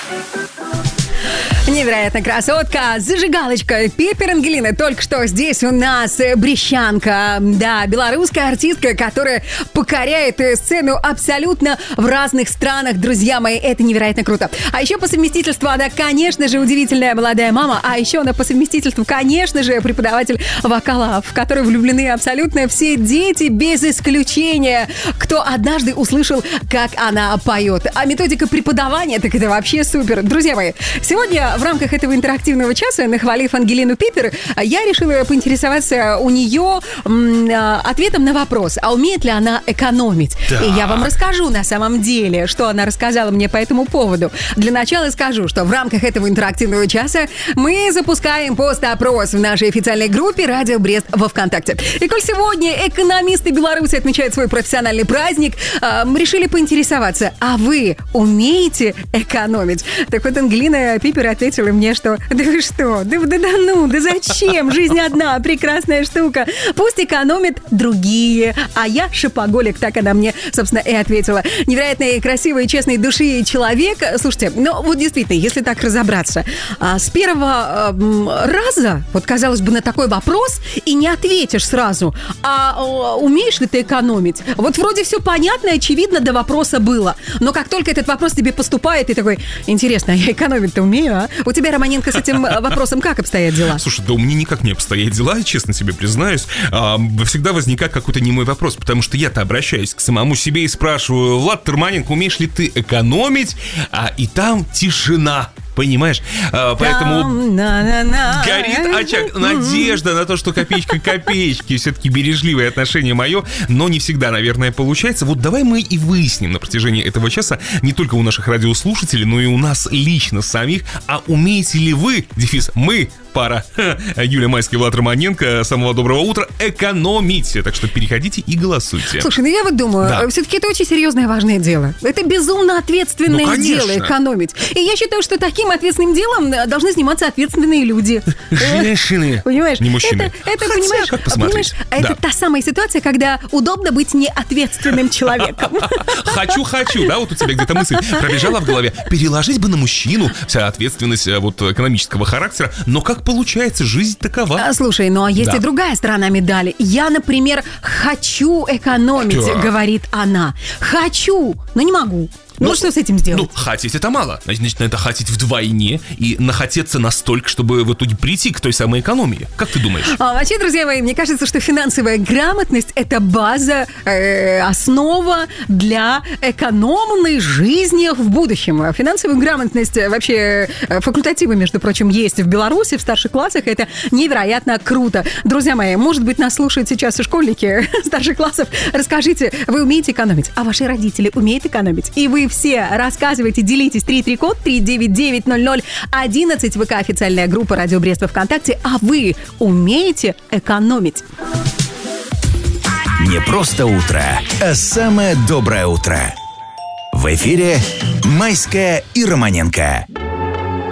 Невероятная красотка, зажигалочка Пеппер Ангелина. Только что здесь у нас брещанка, да, белорусская артистка, которая покоряет сцену абсолютно в разных странах, друзья мои. Это невероятно круто. А еще по совместительству она, конечно же, удивительная молодая мама. А еще она по совместительству, конечно же, преподаватель вокала, в который влюблены абсолютно все дети, без исключения, кто однажды услышал, как она поет. А методика преподавания, так это вообще супер. Друзья мои, сегодня в рамках этого интерактивного часа, нахвалив Ангелину Пиппер, я решила поинтересоваться у нее ответом на вопрос, а умеет ли она экономить? Да. И я вам расскажу на самом деле, что она рассказала мне по этому поводу. Для начала скажу, что в рамках этого интерактивного часа мы запускаем пост-опрос в нашей официальной группе «Радио Брест» во ВКонтакте. И коль сегодня экономисты Беларуси отмечают свой профессиональный праздник, мы решили поинтересоваться, а вы умеете экономить? Так вот, Ангелина Пиппер ответила мне, что да вы что, да зачем? Жизнь одна, прекрасная штука. Пусть экономят другие. А я шопоголик, так она мне, собственно, и ответила. Невероятно красивый, честный души человек. Слушайте, ну вот действительно, если так разобраться, с первого раза, вот казалось бы, на такой вопрос и не ответишь сразу, а умеешь ли ты экономить? Вот вроде все понятно, очевидно, до вопроса было. Но как только этот вопрос тебе поступает, ты такой, интересно, я экономить-то умею, а? У тебя, Романенко, с этим вопросом как обстоят дела? Слушай, да у меня никак не обстоят дела, честно тебе признаюсь. Всегда возникает какой-то немой вопрос, потому что я-то обращаюсь к самому себе и спрашиваю: Влад, Романенко, умеешь ли ты экономить? И там тишина. Понимаешь? Поэтому горит очаг. Надежда на то, что копеечка копеечки. Все-таки бережливое отношение мое, но не всегда, наверное, получается. Вот давай мы и выясним на протяжении этого часа, не только у наших радиослушателей, но и у нас лично самих, а умеете ли вы, мы, пара Юлия Майская, Влад Романенко, самого доброго утра, экономить. Так что переходите и голосуйте. Слушай, ну я вот думаю, все-таки это очень серьезное, важное дело. Это безумно ответственное дело экономить. И я считаю, что таким ответственным делом должны заниматься ответственные люди. Женщины. Понимаешь? Не мужчины. Это понимаешь, как посмотреть. Это та самая ситуация, когда удобно быть неответственным человеком. Хочу, да, вот у тебя где-то мысль пробежала в голове. Переложить бы на мужчину вся ответственность вот экономического характера, но как получается, жизнь такова. Слушай, ну а есть и другая сторона медали. Я, например, хочу экономить, говорит она. Хочу, но не могу. Ну, что с этим сделать? Ну, хотеть это мало. Значит, надо хотеть вдвойне и нахотеться настолько, чтобы в итоге прийти к той самой экономии. Как ты думаешь? Вообще, друзья мои, мне кажется, что финансовая грамотность – это база, основа для экономной жизни в будущем. Финансовая грамотность вообще факультативы, между прочим, есть в Беларуси, в старших классах. Это невероятно круто. Друзья мои, может быть, нас слушают сейчас и школьники старших классов. Расскажите, вы умеете экономить? А ваши родители умеют экономить? И вы все рассказывайте, делитесь. 3-3-код, 399-00-11, ВК официальная группа «Радио Брест» во ВКонтакте. А вы умеете экономить? Не просто утро, а самое доброе утро. В эфире Майская и Романенко.